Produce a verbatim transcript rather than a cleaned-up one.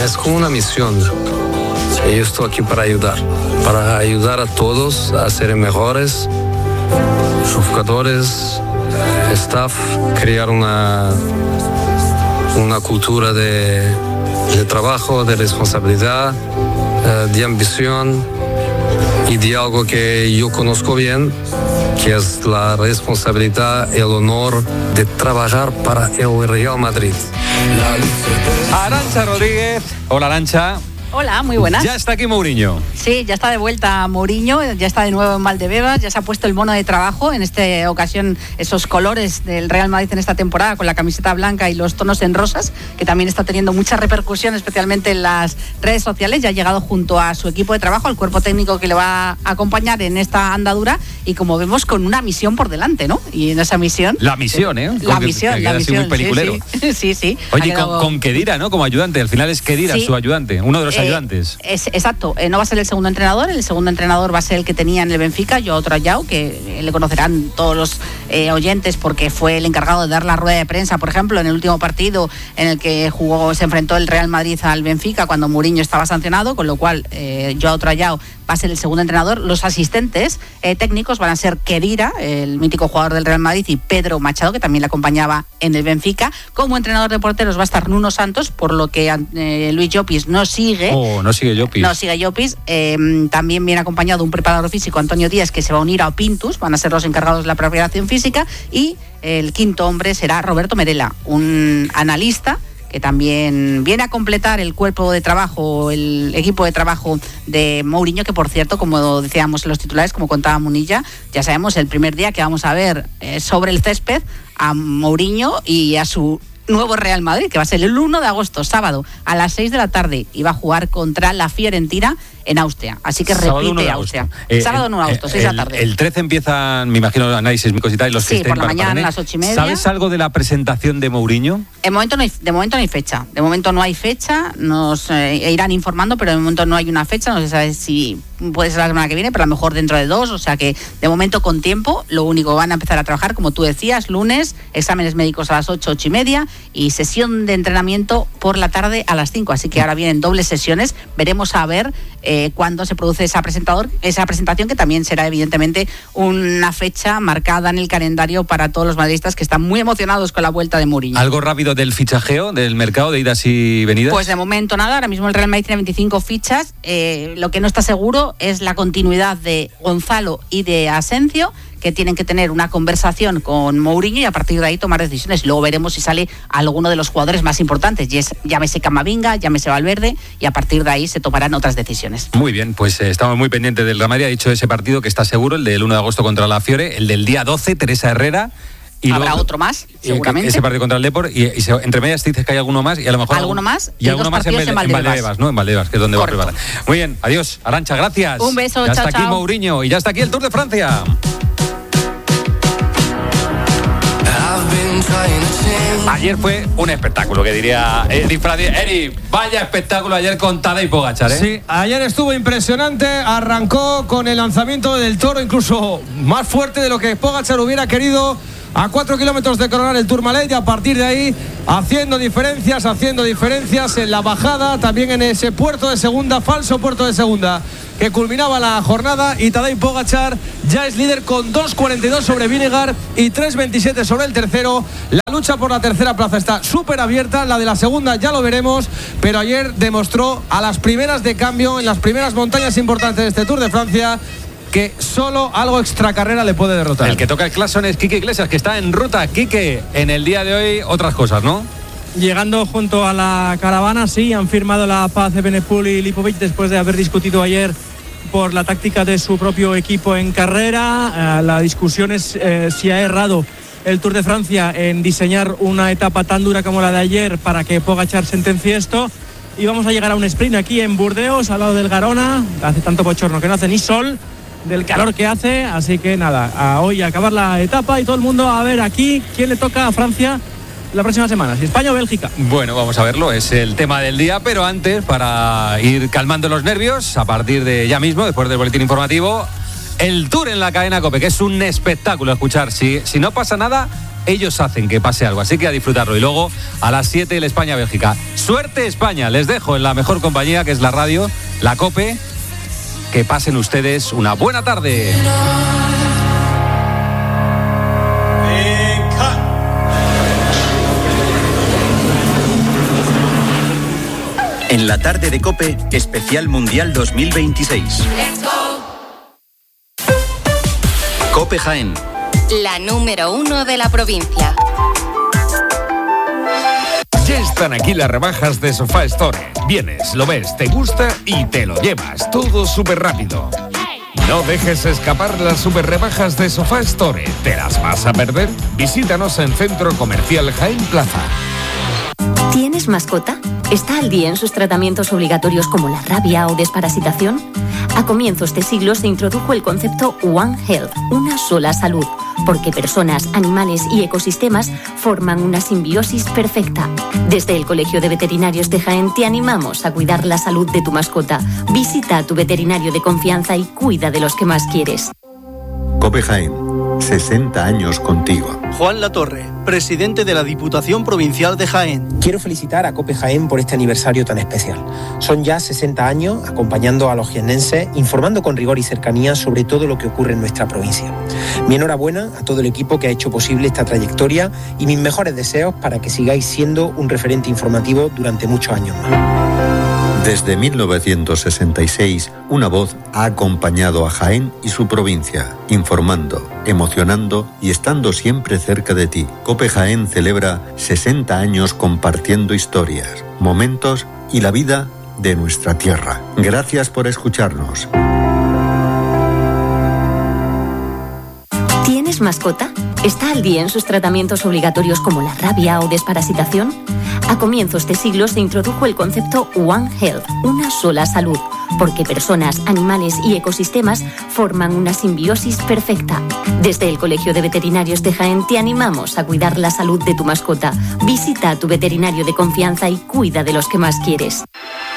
es como una misión. Y yo estoy aquí para ayudar, para ayudar a todos a ser mejores, los jugadores, staff, crear una, una cultura de, de trabajo, de responsabilidad, de ambición y de algo que yo conozco bien, que es la responsabilidad, el honor de trabajar para el Real Madrid. Arantxa Rodríguez. Hola, Arantxa. Hola, muy buenas. Ya está aquí Mourinho. Sí, ya está de vuelta Mourinho, ya está de nuevo en Valdebebas, ya se ha puesto el mono de trabajo, en esta ocasión esos colores del Real Madrid en esta temporada con la camiseta blanca y los tonos en rosas, que también está teniendo mucha repercusión, especialmente en las redes sociales. Ya ha llegado junto a su equipo de trabajo, al cuerpo técnico que le va a acompañar en esta andadura y, como vemos, con una misión por delante, ¿no? Y en esa misión... La misión, ¿eh? La con misión, que, que la misión, muy peliculero. Sí, sí. sí, sí. Oye, con, con Khedira, ¿no? Como ayudante, al final es Khedira sí. su ayudante, uno de los Eh, ayudantes. Es, exacto, eh, no va a ser el segundo entrenador, el segundo entrenador va a ser el que tenía en el Benfica, Joao Trayao, que le conocerán todos los eh, oyentes porque fue el encargado de dar la rueda de prensa, por ejemplo, en el último partido en el que jugó, se enfrentó el Real Madrid al Benfica cuando Mourinho estaba sancionado, con lo cual eh, Joao Trayao va a ser el segundo entrenador. Los asistentes eh, técnicos van a ser Khedira, el mítico jugador del Real Madrid, y Pedro Machado, que también le acompañaba en el Benfica. Como entrenador de porteros va a estar Nuno Santos, por lo que eh, Luis Llopis no sigue. Oh, no sigue Llopis. No sigue Llopis. Eh, también viene acompañado de un preparador físico, Antonio Díaz, que se va a unir a Opintus, van a ser los encargados de la preparación física, y el quinto hombre será Roberto Merela, un analista que también viene a completar el cuerpo de trabajo, el equipo de trabajo de Mourinho, que por cierto, como decíamos en los titulares, como contaba Munilla, ya sabemos el primer día que vamos a ver eh, sobre el césped a Mourinho y a su nuevo Real Madrid, que va a ser el uno de agosto, sábado, a las seis de la tarde, y va a jugar contra la Fiorentina en Austria. Así que sábado repite Austria. Eh, sábado uno de agosto, eh, seis de el, la tarde. El trece empiezan, me imagino, análisis micos y tal, y los sí, que estén por la para mañana, para a las ocho y media. ¿Sabes algo de la presentación de Mourinho? De momento no hay, de momento no hay fecha. De momento no hay fecha. Nos eh, irán informando, pero de momento no hay una fecha. No se sabe si puede ser la semana que viene, pero a lo mejor dentro de dos. O sea que de momento con tiempo. Lo único, van a empezar a trabajar, como tú decías, lunes, exámenes médicos a las ocho, ocho y media y sesión de entrenamiento por la tarde a las cinco. Así que ahora vienen dobles sesiones. Veremos a ver eh, cuándo se produce esa presentador, esa presentación, que también será evidentemente una fecha marcada en el calendario para todos los madridistas que están muy emocionados con la vuelta de Mourinho. ¿Algo rápido del fichajeo, del mercado de idas y venidas? Pues de momento nada, ahora mismo el Real Madrid tiene veinticinco fichas, eh, lo que no está seguro es la continuidad de Gonzalo y de Asensio, que tienen que tener una conversación con Mourinho y a partir de ahí tomar decisiones. Luego veremos si sale alguno de los jugadores más importantes, llámese Camavinga, llámese Valverde, y a partir de ahí se tomarán otras decisiones. Muy bien, pues eh, estamos muy pendientes del Real Madrid. Ha dicho ese partido que está seguro, el del uno de agosto contra la Fiore, el del día doce, Teresa Herrera. Y habrá luego, otro más, seguramente. Ese partido contra el Depor, y, y se, entre medias dices que hay alguno más, y a lo mejor alguno más y, y alguno más en, en Valdebebas, ¿no? En Valdebebas, que es donde Correcto. va a preparar. Muy bien, adiós, Arantxa, gracias. Un beso, ya chao, está aquí chao. Mourinho y ya está aquí el Tour de Francia. Ayer fue un espectáculo, que diría Eri Fradi. Eri, vaya espectáculo ayer con Tadej Pogačar, ¿eh? Sí, ayer estuvo impresionante, arrancó con el lanzamiento del toro, incluso más fuerte de lo que Pogačar hubiera querido, a cuatro kilómetros de coronar el Tourmalet, y a partir de ahí haciendo diferencias, haciendo diferencias en la bajada, también en ese puerto de segunda, falso puerto de segunda, que culminaba la jornada, y Tadej Pogačar ya es líder con dos cuarenta y dos sobre Vinegar y tres veintisiete sobre el tercero. La lucha por la tercera plaza está súper abierta, la de la segunda ya lo veremos, pero ayer demostró a las primeras de cambio, en las primeras montañas importantes de este Tour de Francia, que solo algo extracarrera le puede derrotar. El que toca el claxon es Quique Iglesias, que está en ruta. Quique, en el día de hoy otras cosas, ¿no? Llegando junto a la caravana, sí, han firmado la paz de Evenepoel y Lipovic después de haber discutido ayer por la táctica de su propio equipo en carrera. Eh, la discusión es eh, si ha errado el Tour de Francia en diseñar una etapa tan dura como la de ayer para que Pogačar sentencie esto. Y vamos a llegar a un sprint aquí en Burdeos, al lado del Garona. Hace tanto bochorno que no hace ni sol, del calor que hace, así que nada, a hoy a acabar la etapa y todo el mundo a ver aquí quién le toca a Francia la próxima semana, si España o Bélgica. Bueno, vamos a verlo, es el tema del día, pero antes, para ir calmando los nervios, a partir de ya mismo, después del boletín informativo, el Tour en la cadena COPE, que es un espectáculo escuchar. Si, si no pasa nada, ellos hacen que pase algo, así que a disfrutarlo. Y luego a las siete el España-Bélgica. ¡Suerte España! Les dejo en la mejor compañía, que es la radio, la COPE. Que pasen ustedes una buena tarde. En la tarde de COPE, especial Mundial dos mil veintiséis. COPE Jaén. La número uno de la provincia. Ya están aquí las rebajas de Sofá Store. Vienes, lo ves, te gusta y te lo llevas. Todo súper rápido. No dejes escapar las super rebajas de Sofá Store. ¿Te las vas a perder? Visítanos en Centro Comercial Jaén Plaza. ¿Tienes mascota? ¿Está al día en sus tratamientos obligatorios como la rabia o desparasitación? A comienzos de siglo se introdujo el concepto One Health, una sola salud, porque personas, animales y ecosistemas forman una simbiosis perfecta. Desde el Colegio de Veterinarios de Jaén te animamos a cuidar la salud de tu mascota. Visita a tu veterinario de confianza y cuida de los que más quieres. COPE Jaén, sesenta años contigo. Juan Latorre, presidente de la Diputación Provincial de Jaén. Quiero felicitar a COPE Jaén por este aniversario tan especial. Son ya sesenta años acompañando a los jiennenses, informando con rigor y cercanía sobre todo lo que ocurre en nuestra provincia. Mi enhorabuena a todo el equipo que ha hecho posible esta trayectoria y mis mejores deseos para que sigáis siendo un referente informativo durante muchos años más. Desde mil novecientos sesenta y seis, una voz ha acompañado a Jaén y su provincia, informando, emocionando y estando siempre cerca de ti. COPE Jaén celebra sesenta años compartiendo historias, momentos y la vida de nuestra tierra. Gracias por escucharnos. ¿Tienes mascota? ¿Está al día en sus tratamientos obligatorios como la rabia o desparasitación? A comienzos de siglo se introdujo el concepto One Health, una sola salud, porque personas, animales y ecosistemas forman una simbiosis perfecta. Desde el Colegio de Veterinarios de Jaén te animamos a cuidar la salud de tu mascota. Visita a tu veterinario de confianza y cuida de los que más quieres.